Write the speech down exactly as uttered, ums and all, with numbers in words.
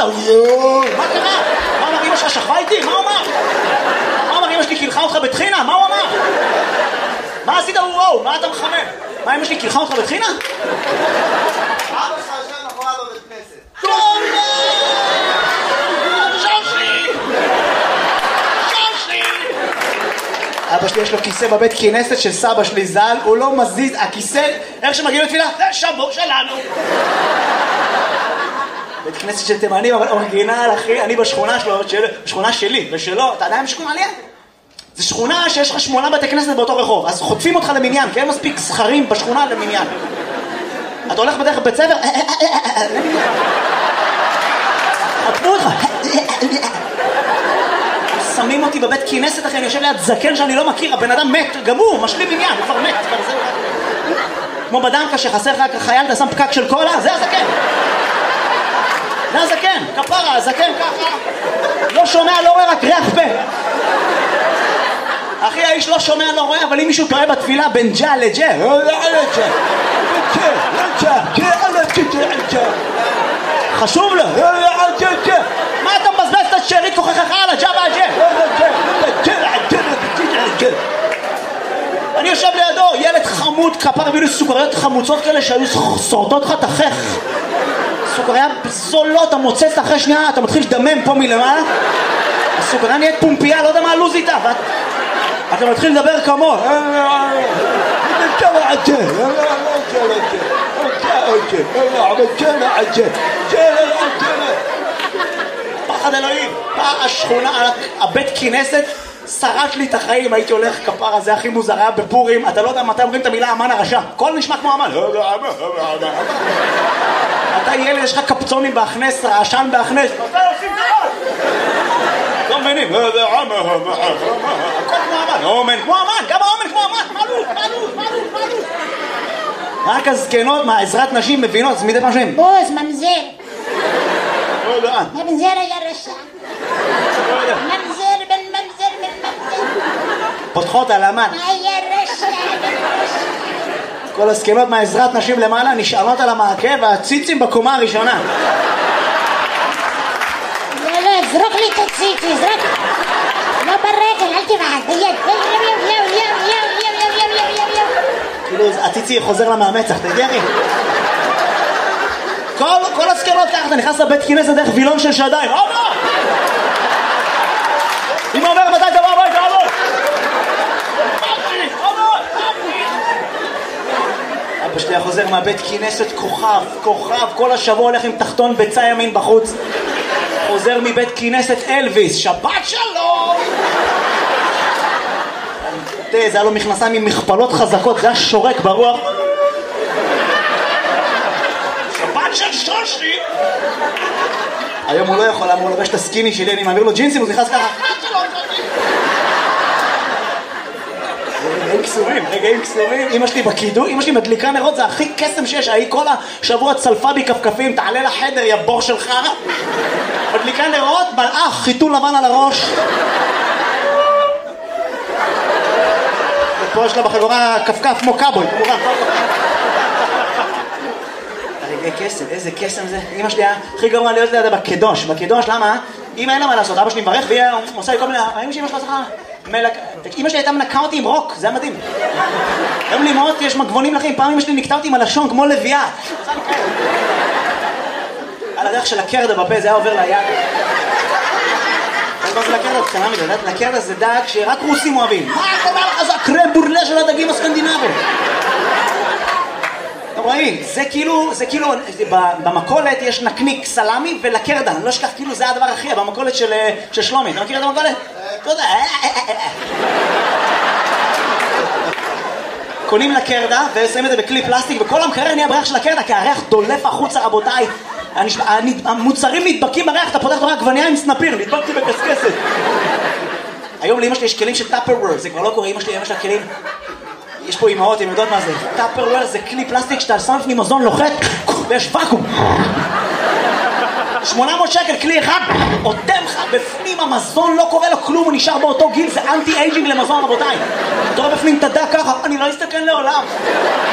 יואו, מה קרה? מה אמר אמא שלך שכבה איתי? מה הוא אמר? מה אמר אמא שלי קילחה אותך בתחינה? מה הוא אמר? מה עשית וואו? מה אתה מחמם? מה אמא שלי קילחה אותך בתחינה? אבא שלך יושב מאחורי בבית כנסת. תודה! שושי! שושי! אבא שלי יש לו כיסא בבית כנסת של סבא שלי ז"ל, הוא לא מזיז, הכיסא, איך שמגיעים לתפילה? זה שבור שלנו! בית כנסת של תימנים, אבל אורגינל, אחי, אני בשכונה שלו, בשכונה שלי ושלו, אתה יודע מה שכונה עליה? זה שכונה שיש לך שמונה בתי כנסת באותו רחוב, אז חוטפים אותך למניין, כי אין מספיק זכרים בשכונה למניין. אתה הולך בדרך בית ספר, חוטפו אותך. שמים אותי בבית כנסת, אחי, אני יושב ליד זקן שאני לא מכיר, הבן אדם מת, גם הוא, משלים עניין, הוא כבר מת. כמו בדנקה שחסר לך חייל, אתה שם פקק של קולה, זה הזקן. זה הזקן, כפרה, הזקן ככה. לא שומע, לא רואה, רק ריח פה. אחי, האיש לא שומע, לא רואה, אבל אם מישהו טועה בתפילה בין ג'ה לג'ה, חשוב לו. מה אתה מבזבז את השארית כוחך על הג'ה והג'ה? אני יושב לידו, ילד חמוד, כפר בילו סוכריות חמוצות כאלה שהיו שורטות לך תחך. סוכריה זולות, אתה מוצץ אחרי שנייה, אתה מתחיל לדמם פה מלמעלה. הסוכריה נהיית פומפייה, לא יודע מה הלוז איתה. אתה מתחיל לדבר כמו פחד אלוהים. השכונה, הבית כנסת שרט לי את החיים, הייתי הולך כפרה, זה הכי מוזר, היה בפורים, אתה לא יודע מתי אומרים את המילה אמן הרשע, הכל נשמע כמו אמן. אתה ילד, יש לך קפצונים בהכנס, רעשן בהכנס, מתי עושים דבר? לא מבינים, הכל כמו אמן, אומן כמו אמן, גם האומן כמו אמן, מעלות, מעלות, מעלות, מעלות. רק הזקנות מהעזרת נשים מבינות, אז מדי פעם בוז, ממזר. ממזר היה רשע. ממזר בן ממזר בן ממזר. פותחות על אמן. היה רשע בן רשע. כל הזקנות מהעזרת נשים למעלה נשענות על המעקה והציצים בקומה הראשונה. לא, לא, זרוק לי את הציצי, זרוק. לא ברגל, אל תבעד, ביד. יו, יו, יו, יו, יו, יו, יו, יו, יו, יו. כאילו, הציצי חוזר למאמצח, תגיע לי? כל, כל הזקנות ככה, אתה נכנס לבית כנסת דרך וילון של שדיים. אבא! אמא אומר, מתי אתה בא הביתה, אבא? אבא שלי חוזר מהבית כנסת כוכב, כוכב, כל השבוע הולך עם תחתון ביצה ימין בחוץ. חוזר מבית כנסת אלוויס, שבת שלום! תראה, זה היה לו מכנסיים עם מכפלות חזקות, זה היה שורק ברוח. שבת של שושי! היום הוא לא יכול, הוא לובש את הסקיני שלי, אני מעביר לו ג'ינסים, הוא נכנס ככה. רגעים קסומים, רגעים קסומים. אמא שלי בקידוש, אמא שלי מדליקה נרות, זה הכי קסם שיש. היא כל השבוע צלפה בי כפכפים, תעלה לחדר, יא בור שלך. מדליקה נרות, מלאך, חיתול לבן על הראש. ופה יש לה בחגורה כפכף כמו קאבוי, כמובן. רגעי קסם, איזה קסם זה. אמא שלי הכי גרוע להיות לידה בקדוש. בקדוש, למה? אמא אין לה מה לעשות, אבא שלי מברך והיא עושה לי כל מיני... אמא שלי אמא שלה צריכה... אמא שלי הייתה מנקה אותי עם רוק, זה היה מדהים. היום לי מאוד, יש מגבונים לכם, פעם אמא שלי נקטה אותי עם הלשון כמו לביאה. על הדרך של הקרדה בפה, זה היה עובר ליד. מה זה לקרדה? קטנה מדי, לקרדה זה דג שרק רוסים אוהבים. מה אתה אומר לך? זה הקרם בורלה של הדגים הסקנדינביים. אתה רואים, זה כאילו, זה כאילו, במקולת יש נקניק סלמי ולקרדה, אני לא אשכח, כאילו זה הדבר הכי, במקולת של שלומי, אתה מכיר את המקולת? תודה. קונים לקרדה ושמים את זה בכלי פלסטיק, וכל המקרר נהיה בריח של הקרדה, כי הריח דולף החוצה, רבותיי. המוצרים נדבקים בריח, אתה פותח רק עגבנייה עם סנפיר, נדבקתי בקסקסת. היום לאמא שלי יש כלים של טאפרוור, זה כבר לא קורה, אמא שלי, אמא שלה כלים. יש פה אמהות, הן יודעות מה זה. טאפרוור זה כלי פלסטיק שאתה שם לפני מזון לוחת, ויש ואקום. שמונה מאות שקל, כלי אחד, עודם לך בפנים המזון, לא קורה לו כלום, הוא נשאר באותו גיל, זה אנטי אייג'ינג למזון, רבותיי. אתה רואה בפנים תדע ככה, אני לא אסתכן לעולם.